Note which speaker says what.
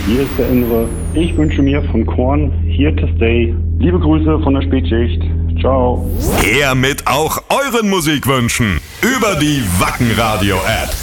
Speaker 1: Hier ist der Indre. Ich wünsche mir von Korn Here to Stay. Liebe Grüße von der Spätschicht. Ciao.
Speaker 2: Her mit auch euren Musikwünschen über die Wacken Radio App.